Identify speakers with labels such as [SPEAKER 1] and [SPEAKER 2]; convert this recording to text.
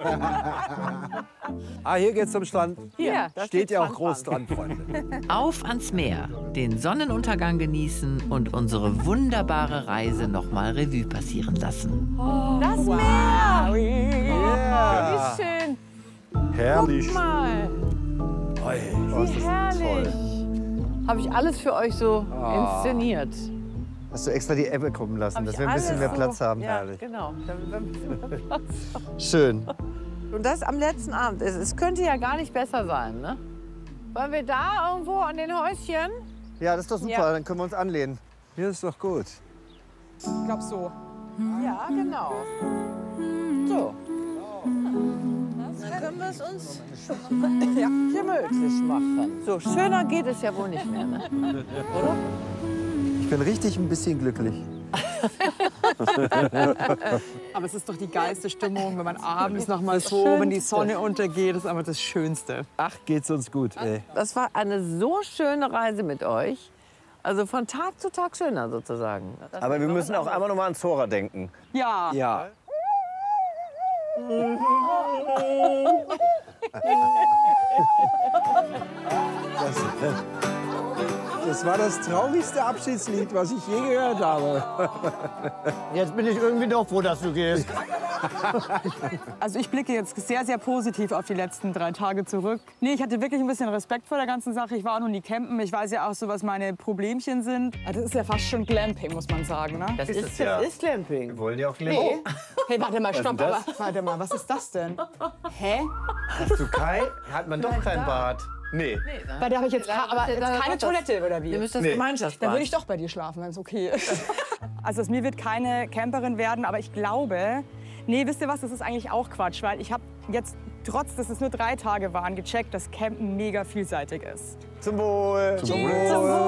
[SPEAKER 1] Ah, hier geht's zum Strand.
[SPEAKER 2] Hier, da
[SPEAKER 1] Steht ja auch groß dran, Freunde.
[SPEAKER 3] Auf ans Meer, den Sonnenuntergang genießen und unsere wunderbare Reise noch mal Revue passieren lassen.
[SPEAKER 2] Das Meer!
[SPEAKER 1] Ja.
[SPEAKER 2] Wie schön.
[SPEAKER 1] Herrlich.
[SPEAKER 2] Guck mal,
[SPEAKER 1] Oi.
[SPEAKER 2] wie herrlich. Habe ich alles für euch so inszeniert.
[SPEAKER 4] Hast du extra die Ebbe kommen lassen,
[SPEAKER 2] Hab
[SPEAKER 4] dass
[SPEAKER 2] ich
[SPEAKER 4] wir ein bisschen
[SPEAKER 2] alles
[SPEAKER 4] mehr
[SPEAKER 2] so-
[SPEAKER 4] Platz haben.
[SPEAKER 2] Ja,
[SPEAKER 4] Herrlich.
[SPEAKER 2] genau. Damit wir ein bisschen mehr Platz haben.
[SPEAKER 4] Schön.
[SPEAKER 2] Und das am letzten Abend. Es könnte ja gar nicht besser sein, ne? Wollen wir da irgendwo an den Häuschen?
[SPEAKER 4] Ja, das ist doch super,
[SPEAKER 2] Ja.
[SPEAKER 4] dann können wir uns anlehnen.
[SPEAKER 1] Hier ist doch gut.
[SPEAKER 5] Ich glaube so.
[SPEAKER 2] Ja, genau. So. Dann können wir es uns gemütlich machen. So, schöner geht es ja wohl nicht mehr, ne? Oder?
[SPEAKER 4] Ich bin richtig ein bisschen glücklich.
[SPEAKER 5] Aber es ist doch die geilste Stimmung, wenn man abends noch mal so, wenn die Sonne untergeht, ist einfach das Schönste.
[SPEAKER 1] Ach, geht's uns gut, ey.
[SPEAKER 2] Das war eine so schöne Reise mit euch. Also von Tag zu Tag schöner sozusagen.
[SPEAKER 6] Aber wir müssen auch einmal noch mal an Zora denken.
[SPEAKER 5] Ja.
[SPEAKER 1] Ja. Das war das traurigste Abschiedslied, was ich je gehört habe.
[SPEAKER 4] Jetzt bin ich irgendwie doch froh, dass du gehst.
[SPEAKER 5] Also ich blicke jetzt sehr, sehr positiv auf die letzten 3 Tage zurück. Nee, ich hatte wirklich ein bisschen Respekt vor der ganzen Sache. Ich war auch noch nie campen. Ich weiß ja auch so, was meine Problemchen sind. Das ist ja fast schon Glamping, muss man sagen, ne?
[SPEAKER 2] Das ist Glamping.
[SPEAKER 6] Wir wollen ja auch leben.
[SPEAKER 5] Nee. Hey, warte mal, stopp.
[SPEAKER 6] das?
[SPEAKER 5] Aber, warte mal, was ist das denn? Hä?
[SPEAKER 6] Hast du kein? Hat man doch kein Bad. Nee.
[SPEAKER 5] Weil da habe ich jetzt, aber jetzt keine Toilette, oder wie?
[SPEAKER 2] Ihr müsst das
[SPEAKER 6] Nee.
[SPEAKER 2] Gemeinschaftsbad.
[SPEAKER 5] Dann würde ich doch bei dir schlafen, wenn es okay ist. Also aus mir wird keine Camperin werden, aber ich glaube, nee, wisst ihr was, das ist eigentlich auch Quatsch, weil ich habe jetzt, trotz dass es nur 3 Tage waren, gecheckt, dass Campen mega vielseitig ist.
[SPEAKER 6] Zum Wohl.
[SPEAKER 1] Zum Wohl.